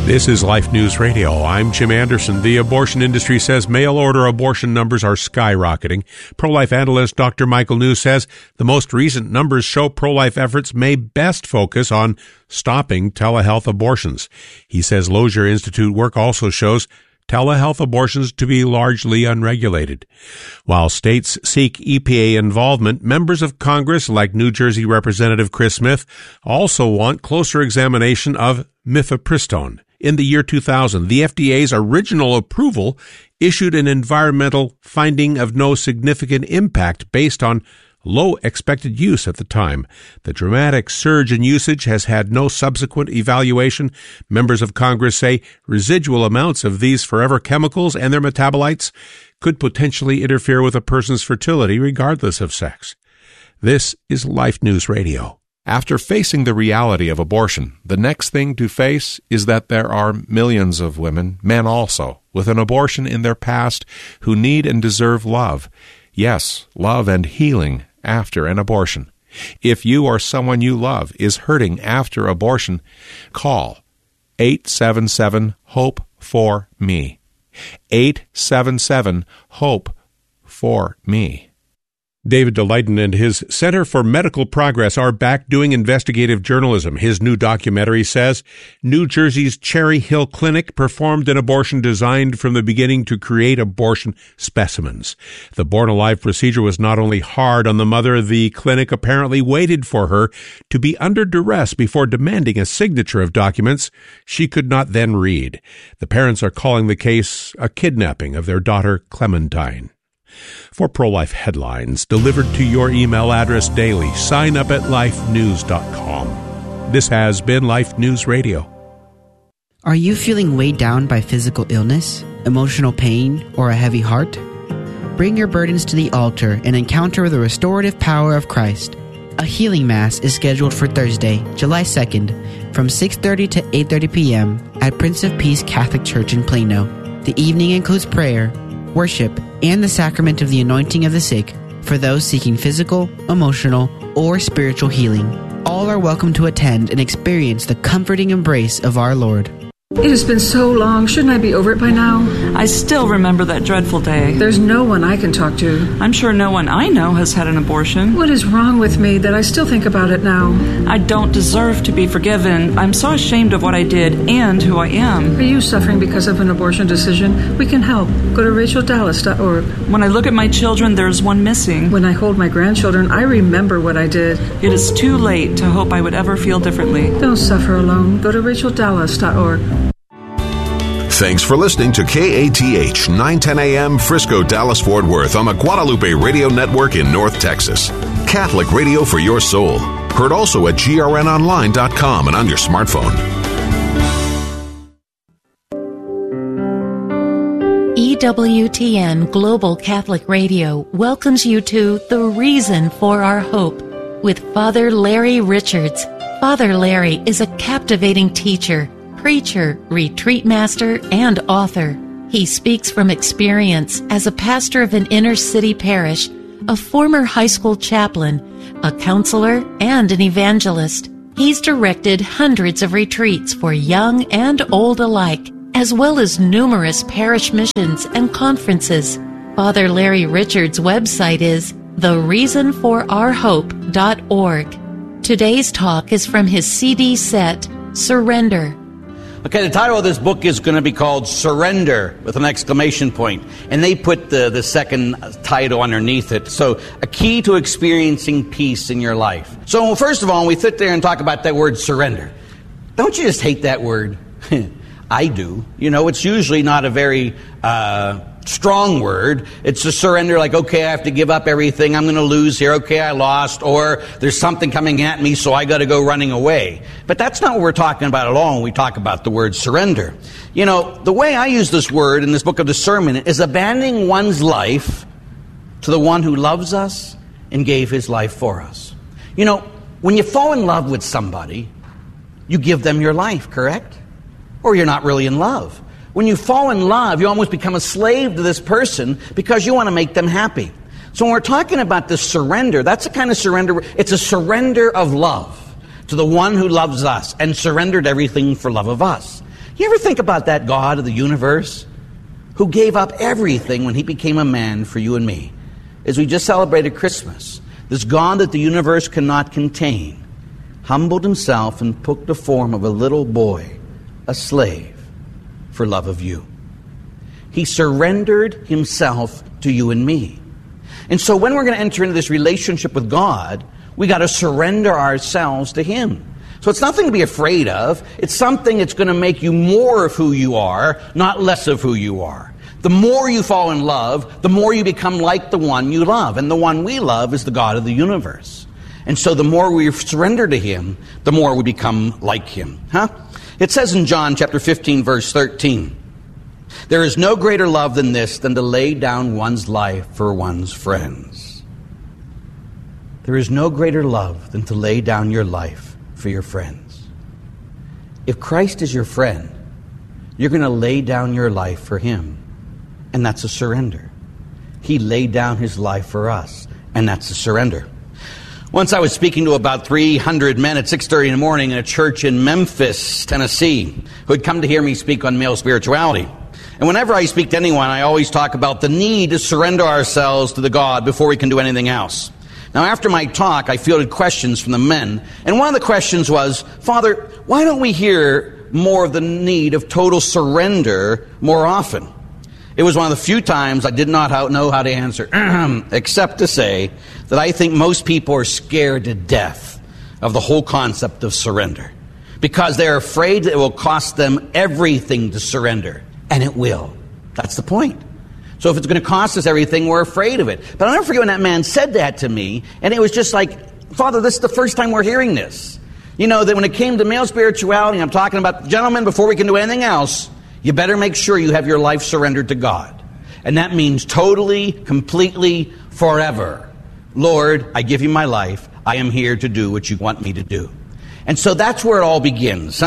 This is Life News Radio. I'm Jim Anderson. The abortion industry says mail-order abortion numbers are skyrocketing. Pro-life analyst Dr. Michael New says the most recent numbers show pro-life efforts may best focus on stopping telehealth abortions. He says Lozier Institute work also shows telehealth abortions to be largely unregulated. While states seek EPA involvement, members of Congress, like New Jersey Representative Chris Smith, also want closer examination of mifepristone. In the year 2000, the FDA's original approval issued an environmental finding of no significant impact based on low expected use at the time. The dramatic surge in usage has had no subsequent evaluation. Members of Congress say residual amounts of these forever chemicals and their metabolites could potentially interfere with a person's fertility regardless of sex. This is Life News Radio. After facing the reality of abortion, the next thing to face is that there are millions of women, men also, with an abortion in their past who need and deserve love. Yes, love and healing after an abortion. If you or someone you love is hurting after abortion, call 877-HOPE-FOR-ME. 877-HOPE-FOR-ME. David DeLayton and his Center for Medical Progress are back doing investigative journalism. His new documentary says New Jersey's Cherry Hill Clinic performed an abortion designed from the beginning to create abortion specimens. The born-alive procedure was not only hard on the mother, the clinic apparently waited for her to be under duress before demanding a signature of documents she could not then read. The parents are calling the case a kidnapping of their daughter, Clementine. For pro-life headlines delivered to your email address daily, sign up at lifenews.com. This has been Life News Radio. Are you feeling weighed down by physical illness, emotional pain, or a heavy heart? Bring your burdens to the altar and encounter the restorative power of Christ. A healing mass is scheduled for Thursday, July 2nd, from 6:30 to 8:30 p.m. at Prince of Peace Catholic Church in Plano. The evening includes prayer, worship, and the sacrament of the anointing of the sick for those seeking physical, emotional, or spiritual healing. All are welcome to attend and experience the comforting embrace of our Lord. It has been so long. Shouldn't I be over it by now? I still remember that dreadful day. There's no one I can talk to. I'm sure no one I know has had an abortion. What is wrong with me that I still think about it now? I don't deserve to be forgiven. I'm so ashamed of what I did and who I am. Are you suffering because of an abortion decision? We can help. Go to RachelDallas.org. When I look at my children, there's one missing. When I hold my grandchildren, I remember what I did. It is too late to hope I would ever feel differently. Don't suffer alone. Go to RachelDallas.org. Thanks for listening to KATH 910 AM Frisco, Dallas, Fort Worth on the Guadalupe Radio Network in North Texas. Catholic radio for your soul. Heard also at grnonline.com and on your smartphone. EWTN Global Catholic Radio welcomes you to The Reason for Our Hope with Father Larry Richards. Father Larry is a captivating teacher, preacher, retreat master, and author. He speaks from experience as a pastor of an inner-city parish, a former high school chaplain, a counselor, and an evangelist. He's directed hundreds of retreats for young and old alike, as well as numerous parish missions and conferences. Father Larry Richards' website is thereasonforourhope.org. Today's talk is from his CD set, Surrender. Okay, the title of this book is going to be called Surrender with an exclamation point. And they put the second title underneath it. So, a key to experiencing peace in your life. So, first of all, we sit there and talk about that word surrender. Don't you just hate that word? I do. You know, it's usually not a very strong word. It's a surrender like, okay, I have to give up everything. I'm going to lose here. Okay, I lost. Or there's something coming at me, so I got to go running away. But that's not what we're talking about at all when we talk about the word surrender. You know, the way I use this word in this book of discernment is abandoning one's life to the one who loves us and gave his life for us. You know, when you fall in love with somebody, you give them your life, correct? Or you're not really in love. When you fall in love, you almost become a slave to this person because you want to make them happy. So when we're talking about this surrender, that's the kind of surrender, it's a surrender of love to the one who loves us and surrendered everything for love of us. You ever think about that God of the universe who gave up everything when he became a man for you and me? As we just celebrated Christmas, this God that the universe cannot contain humbled himself and took the form of a little boy, a slave, for love of you. He surrendered himself to you and me. And so when we're going to enter into this relationship with God, we got to surrender ourselves to him. So it's nothing to be afraid of. It's something that's going to make you more of who you are, not less of who you are. The more you fall in love, the more you become like the one you love. And the one we love is the God of the universe. And so the more we surrender to him, the more we become like him. It says in John chapter 15, verse 13, there is no greater love than this, than to lay down one's life for one's friends. There is no greater love than to lay down your life for your friends. If Christ is your friend, you're going to lay down your life for him. And that's a surrender. He laid down his life for us. And that's a surrender. Once I was speaking to about 300 men at 6:30 in the morning in a church in Memphis, Tennessee, who had come to hear me speak on male spirituality. And whenever I speak to anyone, I always talk about the need to surrender ourselves to the God before we can do anything else. Now, after my talk, I fielded questions from the men. And one of the questions was, Father, why don't we hear more of the need of total surrender more often? It was one of the few times I did not know how to answer, except to say that I think most people are scared to death of the whole concept of surrender, because they're afraid that it will cost them everything to surrender. And it will. That's the point. So if it's going to cost us everything, we're afraid of it. But I'll never forget when that man said that to me, and it was just like, Father, this is the first time we're hearing this. You know, that when it came to male spirituality, I'm talking about, gentlemen, before we can do anything else, you better make sure you have your life surrendered to God. And that means totally, completely, forever. Lord, I give you my life. I am here to do what you want me to do. And so that's where it all begins,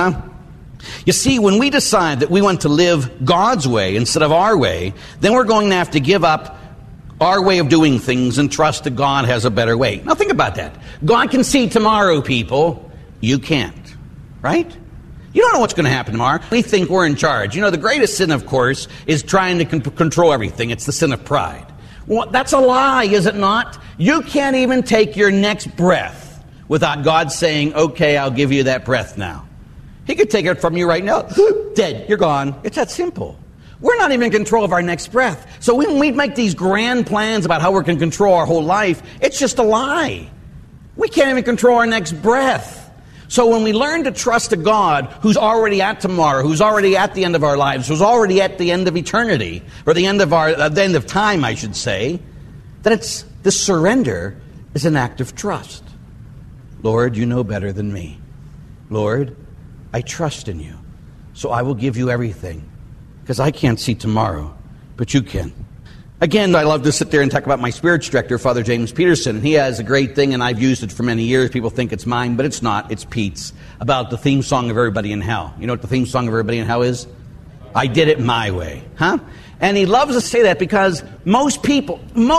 You see, when we decide that we want to live God's way instead of our way, then we're going to have to give up our way of doing things and trust that God has a better way. Now think about that. God can see tomorrow, people. You can't. Right? You don't know what's going to happen tomorrow. We think we're in charge. You know, the greatest sin, of course, is trying to control everything. It's the sin of pride. Well, that's a lie, is it not? You can't even take your next breath without God saying, okay, I'll give you that breath now. He could take it from you right now. Dead. You're gone. It's that simple. We're not even in control of our next breath. So when we make these grand plans about how we're going to control our whole life, it's just a lie. We can't even control our next breath. So when we learn to trust a God who's already at tomorrow, who's already at the end of our lives, who's already at the end of eternity, or the end of time, I should say, then this surrender is an act of trust. Lord, you know better than me. Lord, I trust in you, so I will give you everything, because I can't see tomorrow, but you can. Again, I love to sit there and talk about my spiritual director, Father James Peterson, and he has a great thing, and I've used it for many years. People think it's mine, but it's not. It's Pete's, about the theme song of Everybody in Hell. You know what the theme song of Everybody in Hell is? I did it my way. And he loves to say that because most people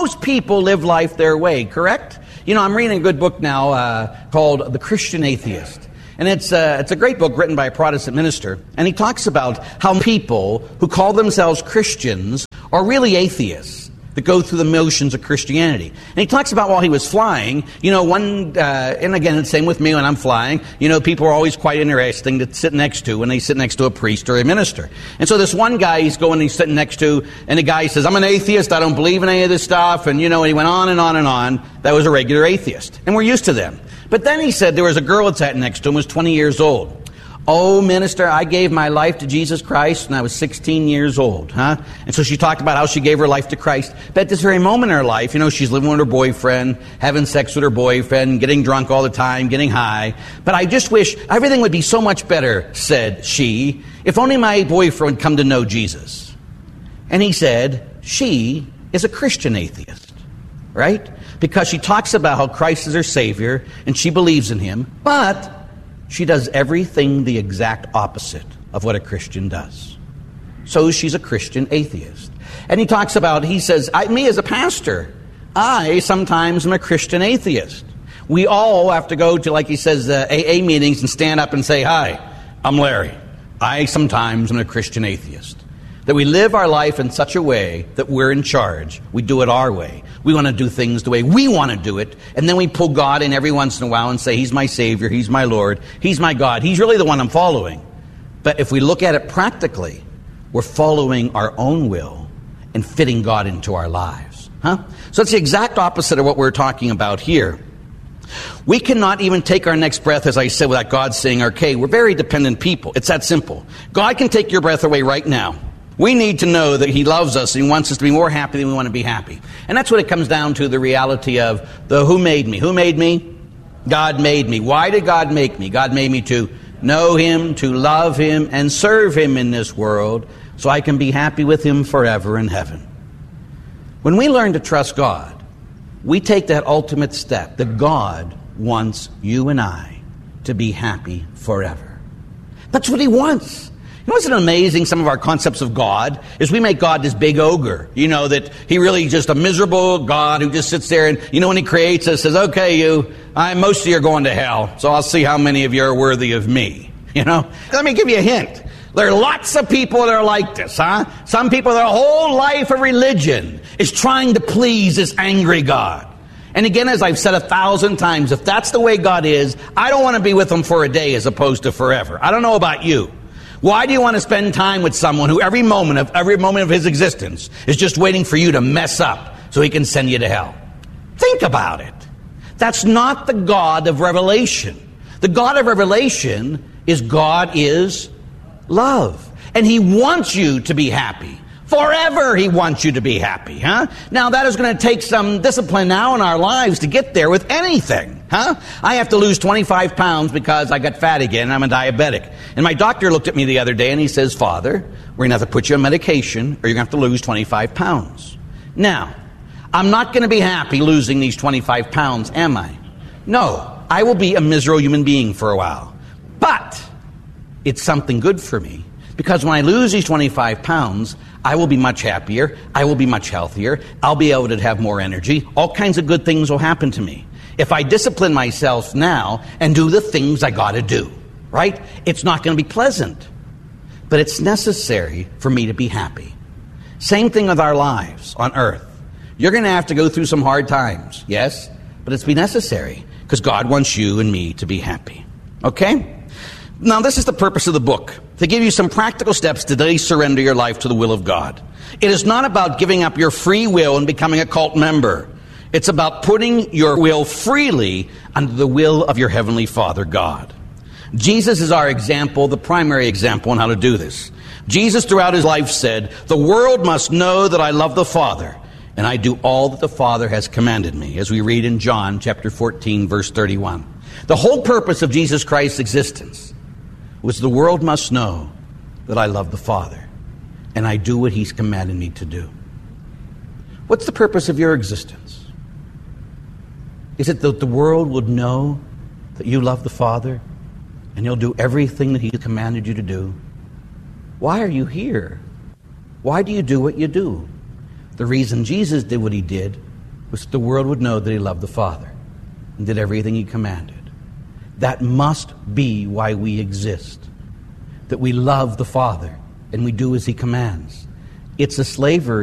live life their way, correct? You know, I'm reading a good book now called The Christian Atheist. And it's a great book written by a Protestant minister. And he talks about how people who call themselves Christians are really atheists that go through the motions of Christianity. And he talks about while he was flying, you know, and again, it's the same with me when I'm flying, you know, people are always quite interesting to sit next to when they sit next to a priest or a minister. And so this one guy he's sitting next to, and the guy says, I'm an atheist, I don't believe in any of this stuff. And, you know, and he went on and on and on. That was a regular atheist. And we're used to them. But then he said there was a girl that sat next to him, was 20 years old. Oh, minister, I gave my life to Jesus Christ when I was 16 years old, And so she talked about how she gave her life to Christ. But at this very moment in her life, you know, she's living with her boyfriend, having sex with her boyfriend, getting drunk all the time, getting high. But I just wish everything would be so much better, said she, if only my boyfriend would come to know Jesus. And he said, she is a Christian atheist, right? Because she talks about how Christ is her Savior, and she believes in Him, but she does everything the exact opposite of what a Christian does. So she's a Christian atheist. And he talks about, he says, me as a pastor, I sometimes am a Christian atheist. We all have to go to, like he says, AA meetings and stand up and say, hi, I'm Larry. I sometimes am a Christian atheist. That we live our life in such a way that we're in charge. We do it our way. We want to do things the way we want to do it, and then we pull God in every once in a while and say, He's my Savior, He's my Lord, He's my God, He's really the one I'm following. But if we look at it practically, we're following our own will and fitting God into our lives. So it's the exact opposite of what we're talking about here. We cannot even take our next breath, as I said, without God saying, okay, we're very dependent people. It's that simple. God can take your breath away right now. We need to know that He loves us and He wants us to be more happy than we want to be happy. And that's what it comes down to, the reality of the who made me. Who made me? God made me. Why did God make me? God made me to know Him, to love Him, and serve Him in this world so I can be happy with Him forever in heaven. When we learn to trust God, we take that ultimate step that God wants you and I to be happy forever. That's what He wants. You know what's amazing? Some of our concepts of God is we make God this big ogre. You know, that He really just a miserable God who just sits there and, you know, when He creates us, says, okay, most of you are going to hell, so I'll see how many of you are worthy of me. You know? Let me give you a hint. There are lots of people that are like this, Some people, their whole life of religion is trying to please this angry God. And again, as I've said 1,000 times, if that's the way God is, I don't want to be with Him for a day as opposed to forever. I don't know about you. Why do you want to spend time with someone who every moment of his existence is just waiting for you to mess up so he can send you to hell? Think about it. That's not the God of Revelation. The God of Revelation is God is love. And He wants you to be happy. Forever He wants you to be happy, Now that is going to take some discipline now in our lives to get there with anything, I have to lose 25 pounds because I got fat again and I'm a diabetic. And my doctor looked at me the other day and he says, Father, we're going to have to put you on medication or you're going to have to lose 25 pounds. Now, I'm not going to be happy losing these 25 pounds, am I? No, I will be a miserable human being for a while. But it's something good for me because when I lose these 25 pounds, I will be much happier, I will be much healthier, I'll be able to have more energy, all kinds of good things will happen to me. If I discipline myself now and do the things I got to do, right? It's not going to be pleasant, but it's necessary for me to be happy. Same thing with our lives on earth. You're going to have to go through some hard times, yes, but it's be necessary because God wants you and me to be happy. Okay? Now, this is the purpose of the book, to give you some practical steps to daily surrender your life to the will of God. It is not about giving up your free will and becoming a cult member. It's about putting your will freely under the will of your Heavenly Father, God. Jesus is our example, the primary example on how to do this. Jesus, throughout His life, said, the world must know that I love the Father, and I do all that the Father has commanded me, as we read in John chapter 14, verse 31. The whole purpose of Jesus Christ's existence was the world must know that I love the Father and I do what He's commanded me to do. What's the purpose of your existence? Is it that the world would know that you love the Father and you'll do everything that He commanded you to do? Why are you here? Why do you do what you do? The reason Jesus did what He did was that the world would know that He loved the Father and did everything He commanded. That must be why we exist. That we love the Father and we do as He commands. It's a slavery